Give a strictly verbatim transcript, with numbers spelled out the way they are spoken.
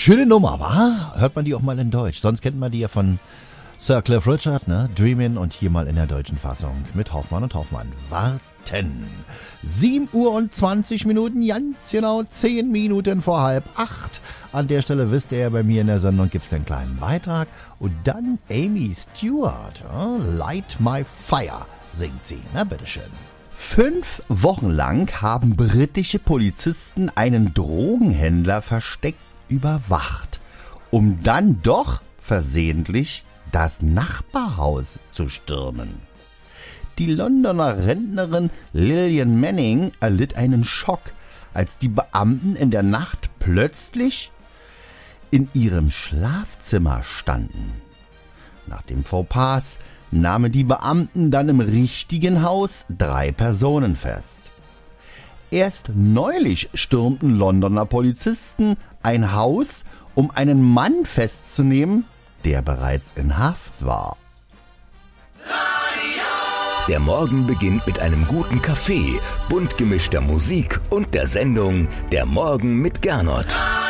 Schöne Nummer, wa? Hört man die auch mal in Deutsch? Sonst kennt man die ja von Sir Cliff Richard, ne? Dreamin' und hier mal in der deutschen Fassung mit Hoffmann und Hoffmann. Warten. sieben Uhr und zwanzig Minuten, ganz genau zehn Minuten vor halb acht. An der Stelle wisst ihr ja, bei mir in der Sendung gibt's den kleinen Beitrag. Und dann Amy Stewart, ja? Light My Fire singt sie, na bitteschön. Fünf Wochen lang haben britische Polizisten einen Drogenhändler versteckt überwacht, um dann doch versehentlich das Nachbarhaus zu stürmen. Die Londoner Rentnerin Lillian Manning erlitt einen Schock, als die Beamten in der Nacht plötzlich in ihrem Schlafzimmer standen. Nach dem Fauxpas nahmen die Beamten dann im richtigen Haus drei Personen fest. Erst neulich stürmten Londoner Polizisten ein Haus, um einen Mann festzunehmen, der bereits in Haft war. Der Morgen beginnt mit einem guten Kaffee, bunt gemischter Musik und der Sendung Der Morgen mit Gernot.